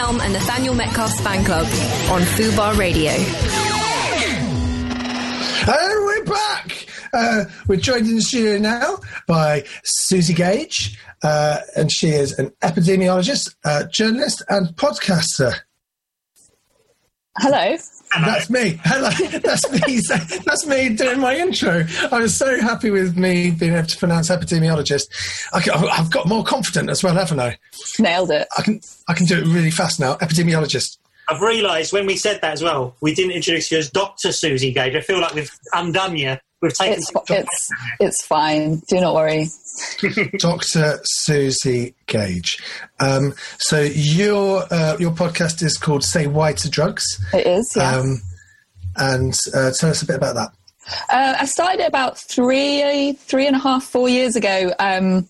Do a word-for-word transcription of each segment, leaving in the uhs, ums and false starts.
Helm and Nathaniel Metcalf's fan club on Fubar Radio. And we're back. Uh, we're joined in the studio now by Susie Gage, uh, and she is an epidemiologist, uh, journalist, and podcaster. Hello. That's me. Hello. That's me. That's me doing my intro. I was so happy with me being able to pronounce epidemiologist. I can, I've got more confident as well, haven't I? Nailed it. I can. I can do it really fast now. Epidemiologist. I've realised when we said that as well, we didn't introduce you as Doctor Susie Gage. I feel like we've undone you. We've taken. It's it's, it's fine. Do not worry. Doctor Susie Gage. Um, so your uh, your podcast is called Say Why to Drugs. It is, yeah. Um, and uh, tell us a bit about that. Uh, I started it about three, three and a half, four years ago. Um,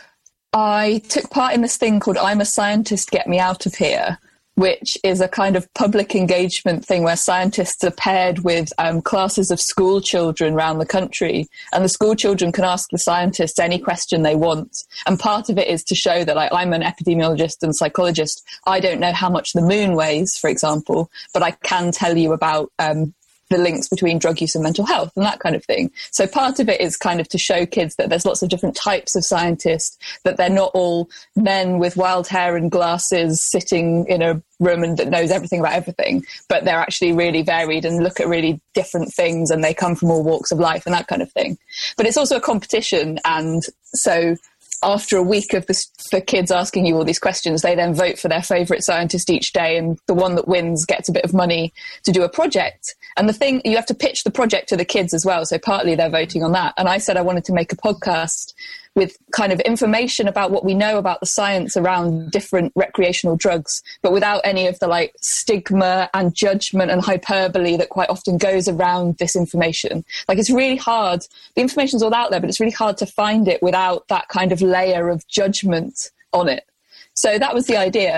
I took part in this thing called I'm a Scientist, Get Me Out of Here, which is a kind of public engagement thing where scientists are paired with um, classes of school children around the country, and the school children can ask the scientists any question they want. And part of it is to show that, like, I'm an epidemiologist and psychologist. I don't know how much the moon weighs, for example, but I can tell you about um, the links between drug use and mental health and that kind of thing. So part of it is kind of to show kids that there's lots of different types of scientists, that they're not all men with wild hair and glasses sitting in a room and that knows everything about everything, but they're actually really varied and look at really different things, and they come from all walks of life and that kind of thing. But it's also a competition, and so after a week of the, the kids asking you all these questions, they then vote for their favourite scientist each day, and the one that wins gets a bit of money to do a project. And the thing, you have to pitch the project to the kids as well, so partly they're voting on that. And I said I wanted to make a podcast with kind of information about what we know about the science around different recreational drugs, but without any of the like stigma and judgment and hyperbole that quite often goes around this information. Like, it's really hard. The information's all out there, but it's really hard to find it without that kind of layer of judgment on it. So that was the idea.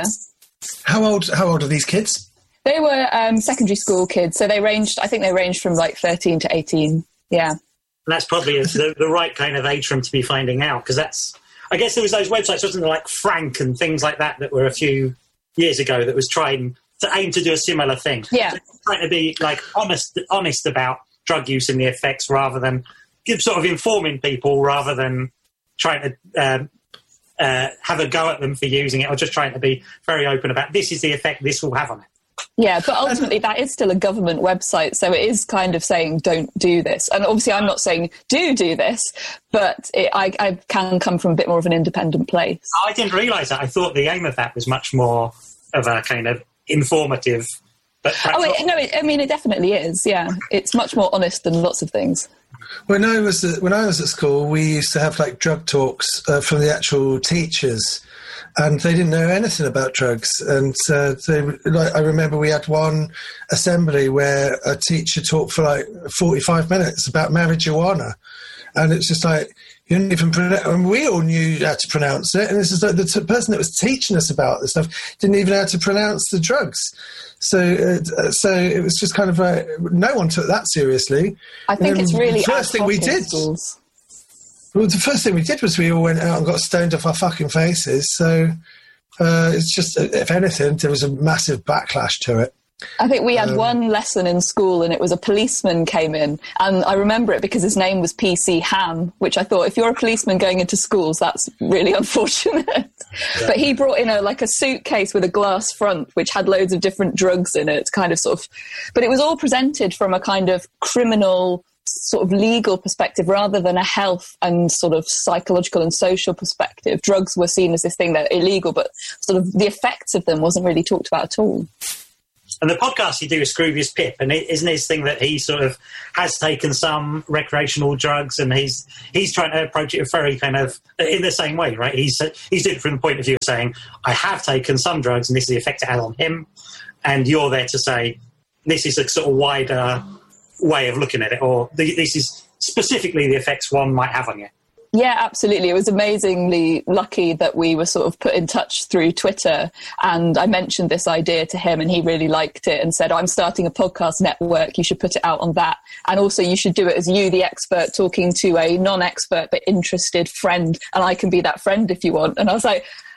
How old, how old are these kids? They were um, secondary school kids. So they ranged, I think they ranged from like thirteen to eighteen. Yeah. And that's probably the, the right kind of age for them to be finding out, because that's, I guess there was those websites, wasn't there, like Frank and things like that, that were a few years ago that was trying to aim to do a similar thing. Yeah. So trying to be like honest, honest about drug use and the effects, rather than give sort of informing people, rather than trying to um, uh, have a go at them for using it, or just trying to be very open about this is the effect this will have on it. Yeah, but ultimately that is still a government website, so it is kind of saying don't do this. And obviously I'm not saying do do this, but it, I, I can come from a bit more of an independent place. I didn't realise that. I thought the aim of that was much more of a kind of informative. But oh, it, no, it, I mean, it definitely is, yeah. It's much more honest than lots of things. When I was at, when I was at school, we used to have like drug talks uh, from the actual teachers, and they didn't know anything about drugs. And uh, they, like, I remember we had one assembly where a teacher talked for like forty-five minutes about marijuana, and it's just like, you didn't even pronounce, and we all knew how to pronounce it, and this is like the t- person that was teaching us about this stuff didn't even know how to pronounce the drugs. So, uh, so it was just kind of like, no one took that seriously. I think it's really the first thing we did. Schools. Well, the first thing we did was we all went out and got stoned off our fucking faces. So uh, it's just, if anything, there was a massive backlash to it. I think we had Um, one lesson in school, and it was a policeman came in, and I remember it because his name was P C Ham, which I thought, if you're a policeman going into schools, that's really unfortunate. Yeah. But he brought in a like a suitcase with a glass front, which had loads of different drugs in it, kind of sort of, but it was all presented from a kind of criminal sort of legal perspective rather than a health and sort of psychological and social perspective. Drugs were seen as this thing that illegal, but sort of the effects of them wasn't really talked about at all. And the podcast you do is Scroobius Pip, and it isn't his thing that he sort of has taken some recreational drugs, and he's he's trying to approach it very kind of in the same way, right? He's he's doing it from the point of view of saying, I have taken some drugs, and this is the effect it had on him, and you're there to say, this is a sort of wider way of looking at it, or this is specifically the effects one might have on you. Yeah, absolutely. It was amazingly lucky that we were sort of put in touch through Twitter, and I mentioned this idea to him and he really liked it and said, I'm starting a podcast network, you should put it out on that. And also you should do it as you, the expert, talking to a non-expert but interested friend, and I can be that friend if you want. And I was like,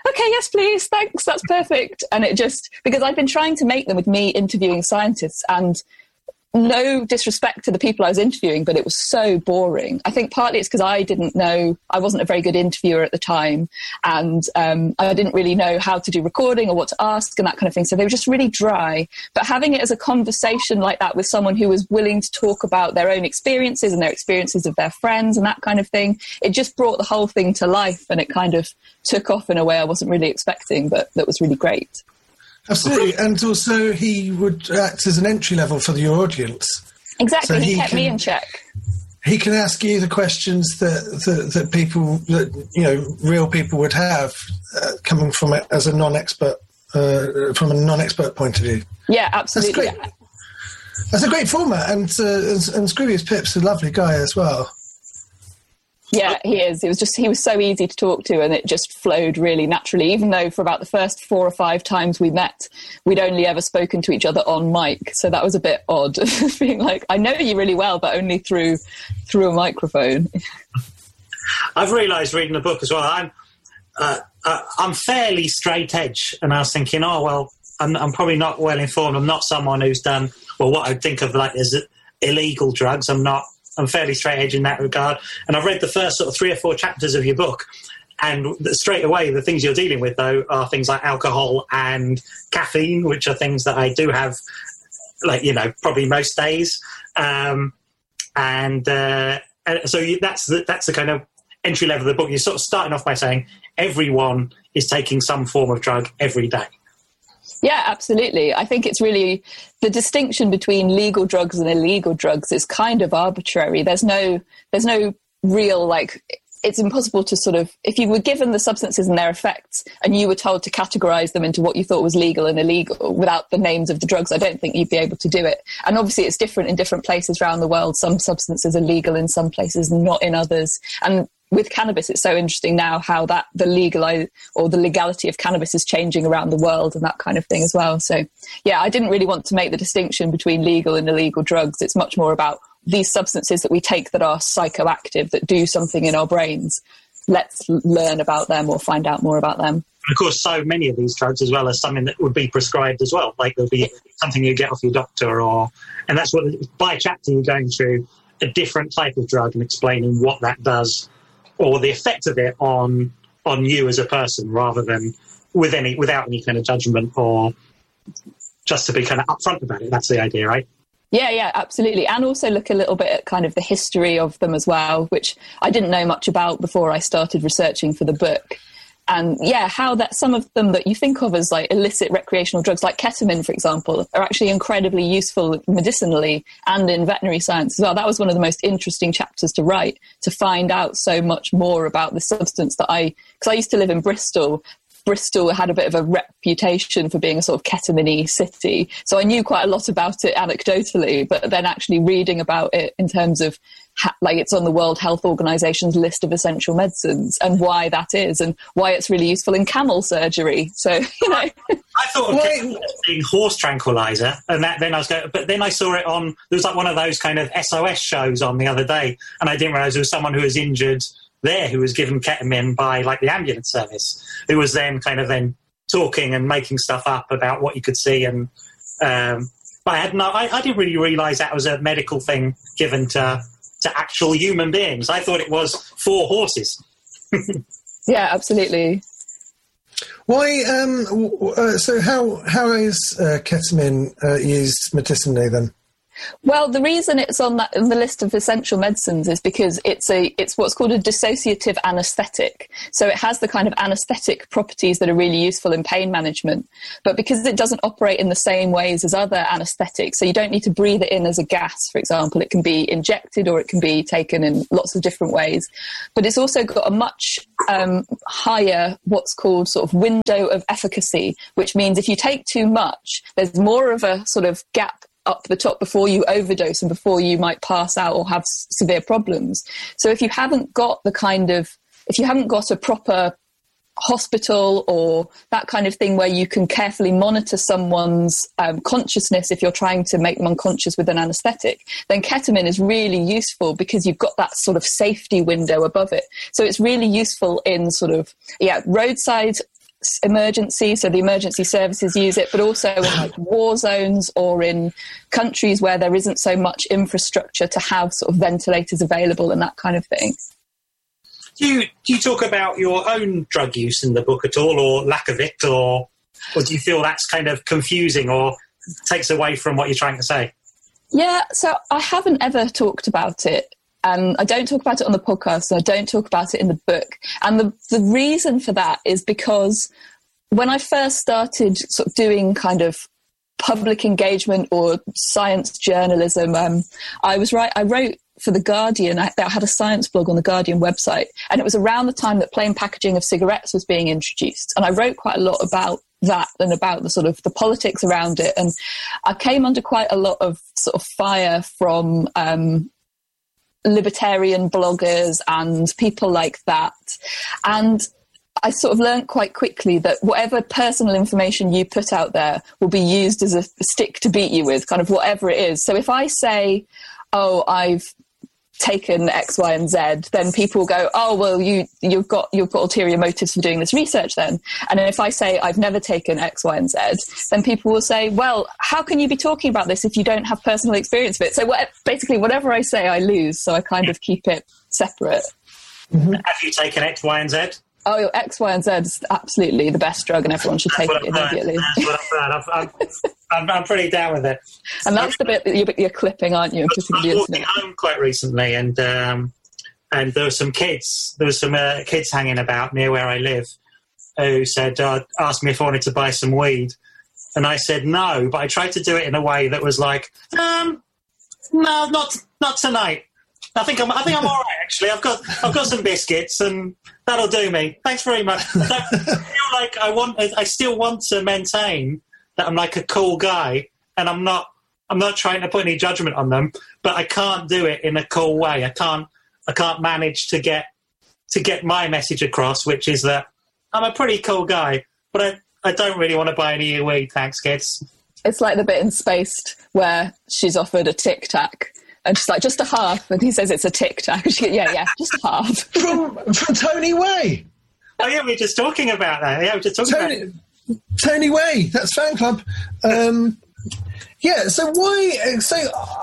okay, yes, please, thanks, that's perfect. And it just, because I'd been trying to make them with me interviewing scientists, and no disrespect to the people I was interviewing, but it was so boring. I think partly it's because I didn't know, I wasn't a very good interviewer at the time, and um, I didn't really know how to do recording or what to ask and that kind of thing. So they were just really dry. But having it as a conversation like that with someone who was willing to talk about their own experiences and their experiences of their friends and that kind of thing, it just brought the whole thing to life, and it kind of took off in a way I wasn't really expecting, but that was really great. Absolutely, and also he would act as an entry level for the audience. Exactly, So he, he kept can- me in check. He can ask you the questions that that, that people, that you know, real people would have, uh, coming from it as a non-expert, uh, from a non-expert point of view. Yeah, That's absolutely. great. That's a great format, and uh, and, and Scroobius Pip's a lovely guy as well. Yeah, he is. It was just, he was so easy to talk to, and it just flowed really naturally, even though for about the first four or five times we met, we'd only ever spoken to each other on mic. So that was a bit odd, being like, I know you really well, but only through through a microphone. I've realised reading the book as well, I'm uh, uh, I'm fairly straight edge, and I was thinking, oh, well, I'm, I'm probably not well informed. I'm not someone who's done, well, what I think of like as illegal drugs. I'm not, I'm fairly straight edge in that regard. And I've read the first sort of three or four chapters of your book, and straight away the things you're dealing with, though, are things like alcohol and caffeine, which are things that I do have, like, you know, probably most days. Um, and, uh, and so you, that's the, that's the kind of entry level of the book. You're sort of starting off by saying everyone is taking some form of drug every day. Yeah, absolutely. I think it's really, the distinction between legal drugs and illegal drugs is kind of arbitrary. There's no, there's no real, like, it's impossible to sort of, if you were given the substances and their effects and you were told to categorize them into what you thought was legal and illegal without the names of the drugs, I don't think you'd be able to do it. And obviously it's different in different places around the world. Some substances are legal in some places and not in others. And with cannabis, it's so interesting now how that the legal or the legality of cannabis is changing around the world and that kind of thing as well. So, yeah, I didn't really want to make the distinction between legal and illegal drugs. It's much more about these substances that we take that are psychoactive, that do something in our brains. Let's learn about them or find out more about them. And of course, so many of these drugs as well as something that would be prescribed as well. Like there'll be something you get off your doctor, or, and that's what, by chapter, you're going through a different type of drug and explaining what that does, or the effect of it on on you as a person, rather than with any without any kind of judgment, or just to be kind of upfront about it. That's the idea, right? Yeah, yeah, absolutely. And also look a little bit at kind of the history of them as well, which I didn't know much about before I started researching for the book. And yeah, how that some of them that you think of as like illicit recreational drugs, like ketamine, for example, are actually incredibly useful medicinally and in veterinary science as well. That was one of the most interesting chapters to write, to find out so much more about the substance that I, because I used to live in Bristol. Bristol had a bit of a reputation for being a sort of ketamine-y city. So I knew quite a lot about it anecdotally, but then actually reading about it in terms of ha- like it's on the World Health Organization's list of essential medicines, and why that is, and why it's really useful in camel surgery. So, you know. I thought of ketamine as being horse tranquilizer, and that then I was going, but then I saw it on, there was like one of those kind of S O S shows on the other day, and I didn't realize there was someone who was injured there who was given ketamine by like the ambulance service, who was then kind of then talking and making stuff up about what you could see. And um, but I had no, I, I didn't really realise that was a medical thing given to to actual human beings. I thought it was for horses. Yeah, absolutely. Why? Um, w- uh, so how how is uh, ketamine uh, used medicinally then? Well, the reason it's on that on the list of essential medicines is because it's a it's what's called a dissociative anesthetic. So it has the kind of anesthetic properties that are really useful in pain management, but because it doesn't operate in the same ways as other anesthetics, so you don't need to breathe it in as a gas, for example. It can be injected or it can be taken in lots of different ways. But it's also got a much um, higher what's called sort of window of efficacy, which means if you take too much, there's more of a sort of gap up the top before you overdose and before you might pass out or have s- severe problems. So if you haven't got the kind of, if you haven't got a proper hospital or that kind of thing where you can carefully monitor someone's um, consciousness if you're trying to make them unconscious with an anesthetic, then ketamine is really useful because you've got that sort of safety window above it. So it's really useful in sort of, yeah, roadside emergency, so the emergency services use it, but also in like war zones or in countries where there isn't so much infrastructure to have sort of ventilators available and that kind of thing. Do you, do you talk about your own drug use in the book at all, or lack of it, or or do you feel that's kind of confusing or takes away from what you're trying to say? Yeah, so I haven't ever talked about it. And I don't talk about it on the podcast, and I don't talk about it in the book. And the, the reason for that is because when I first started sort of doing kind of public engagement or science journalism, um, I was right. I wrote for The Guardian. I, I had a science blog on the Guardian website, and it was around the time that plain packaging of cigarettes was being introduced. And I wrote quite a lot about that and about the sort of the politics around it. And I came under quite a lot of sort of fire from um, libertarian bloggers and people like that. And I sort of learned quite quickly that whatever personal information you put out there will be used as a stick to beat you with, kind of whatever it is. So if I say, oh, I've taken X, Y, and Z, then people go, oh, well, you, you've got you've got ulterior motives for doing this research then. And then if I say I've never taken X, Y, and Z, then people will say, well, how can you be talking about this if you don't have personal experience of it? So what, basically, whatever I say, I lose. So I kind of keep it separate. Mm-hmm. Have you taken X, Y, and Z? Oh, X, Y, and Z is absolutely the best drug, and everyone should take it immediately. That's what I've heard. I'm, I'm, I'm pretty down with it. And that's the bit that you're, you're clipping, aren't you? I was, I was walking home quite recently, and um, and there were some kids. There were some uh, kids hanging about near where I live, who said, uh, asked me if I wanted to buy some weed, and I said no, but I tried to do it in a way that was like, um, no, not not tonight. I think I'm. I think I'm all right. Actually, I've got. I've got some biscuits, and that'll do me. Thanks very much. I feel like I want. I still want to maintain that I'm like a cool guy, and I'm not. I'm not trying to put any judgment on them, but I can't do it in a cool way. I can't. I can't manage to get to get my message across, which is that I'm a pretty cool guy, but I. I don't really want to buy any weed. Thanks, kids. It's like the bit in Spaced where she's offered a Tic Tac. And she's like, just a half. And he says it's a Tic Tac. And she goes, yeah, yeah, just a half. From, from Tony Way. Oh, yeah, we were just talking about that. Yeah, we were just talking Tony, about Tony Way, that's fan club. Um, yeah, so why... So,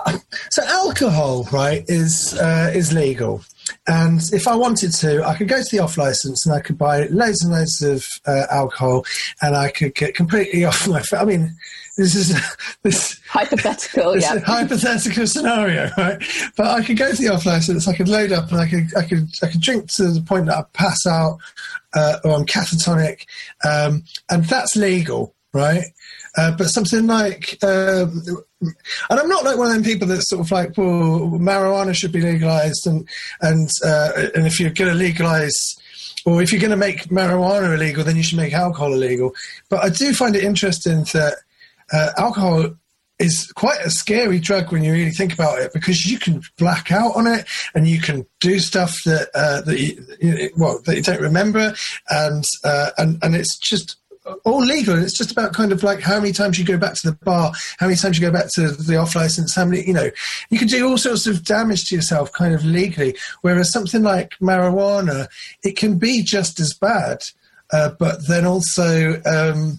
so alcohol, right, is uh, is legal. And if I wanted to, I could go to the off-licence and I could buy loads and loads of uh, alcohol, and I could get completely off my... I mean... This is this hypothetical, this yeah. hypothetical scenario, right? But I could go to the off license. I could load up, and I could, I could, I could drink to the point that I pass out, uh, or I'm catatonic, um, and that's legal, right? Uh, but something like, um, and I'm not like one of them people that's sort of like, well, marijuana should be legalized, and and uh, and if you're going to legalize. Or if you're going to make marijuana illegal, then you should make alcohol illegal. But I do find it interesting that uh, alcohol is quite a scary drug when you really think about it, because you can black out on it and you can do stuff that uh, that you, you, well that you don't remember, and uh, and and it's just all legal. It's just about kind of like how many times you go back to the bar, how many times you go back to the off license, how many, you know, you can do all sorts of damage to yourself kind of legally. Whereas something like marijuana, it can be just as bad, uh, but then also, um,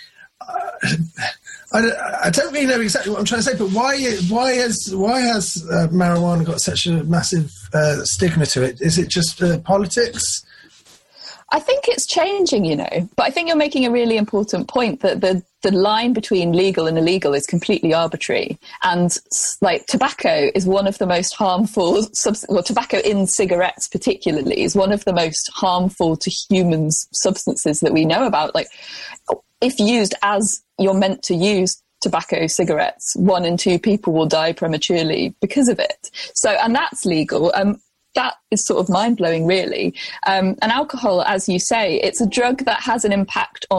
I, I don't really know exactly what I'm trying to say, but why why has why has uh, marijuana got such a massive uh, stigma to it? Is it just uh, politics? I think it's changing, you know, but I think you're making a really important point that the, the line between legal and illegal is completely arbitrary. And like tobacco is one of the most harmful, subs- well, tobacco in cigarettes particularly is one of the most harmful to humans substances that we know about. Like if used as you're meant to use tobacco cigarettes, one in two people will die prematurely because of it. So, and that's legal. Um, That is sort of mind-blowing, really. Um, and alcohol, as you say, it's a drug that has an impact on